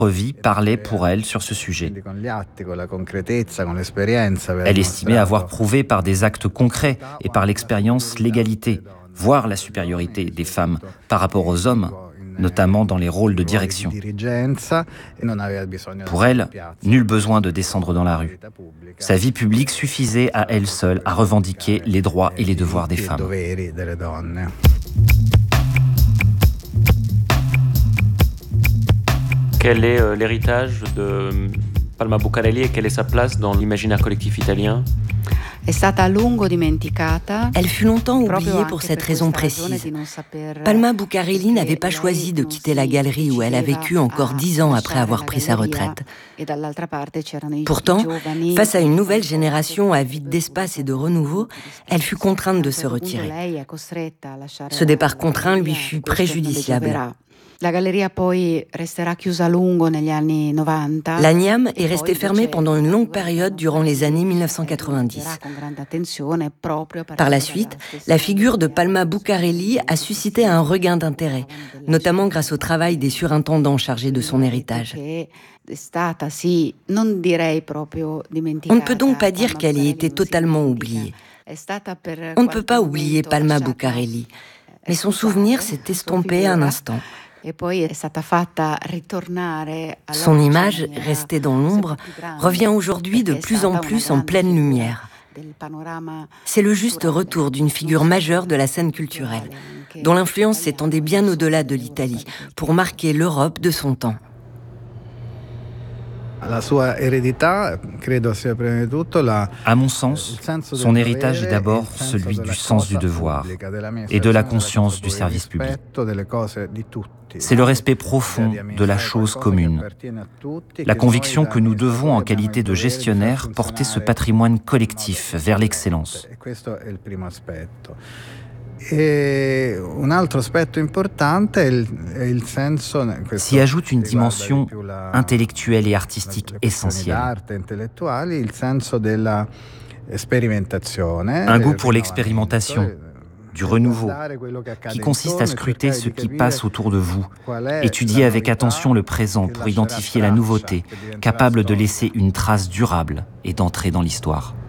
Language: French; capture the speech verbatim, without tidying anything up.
vie parlait pour elle sur ce sujet. Elle estimait avoir prouvé par des actes concrets et par l'expérience l'égalité, voire la supériorité des femmes par rapport aux hommes, notamment dans les rôles de direction. Pour elle, nul besoin de descendre dans la rue. Sa vie publique suffisait à elle seule à revendiquer les droits et les devoirs des femmes. Quel est euh, l'héritage de Palma Bucarelli et quelle est sa place dans l'imaginaire collectif italien ? Elle fut longtemps oubliée pour cette raison précise. Palma Bucarelli n'avait pas choisi de quitter la galerie où elle a vécu encore dix ans après avoir pris sa retraite. Pourtant, face à une nouvelle génération avide d'espace et de renouveau, elle fut contrainte de se retirer. Ce départ contraint lui fut préjudiciable. La Niam est restée fermée pendant une longue période durant les années mille neuf cent quatre-vingt-dix. Par la suite, la figure de Palma Bucarelli a suscité un regain d'intérêt, notamment grâce au travail des surintendants chargés de son héritage. On ne peut donc pas dire qu'elle ait été totalement oubliée. On ne peut pas oublier Palma Bucarelli, mais son souvenir s'est estompé un instant. Son image, restée dans l'ombre, revient aujourd'hui de plus en plus en pleine lumière. C'est le juste retour d'une figure majeure de la scène culturelle, dont l'influence s'étendait bien au-delà de l'Italie, pour marquer l'Europe de son temps. À mon sens, son héritage est d'abord celui du sens du devoir et de la conscience du service public. C'est le respect profond de la chose commune, la conviction que nous devons, en qualité de gestionnaire, porter ce patrimoine collectif vers l'excellence. S'y ajoute une dimension intellectuelle et artistique essentielle. Un goût pour l'expérimentation, du renouveau, qui consiste à scruter ce qui passe autour de vous, étudier avec attention le présent pour identifier la nouveauté, capable de laisser une trace durable et d'entrer dans l'histoire.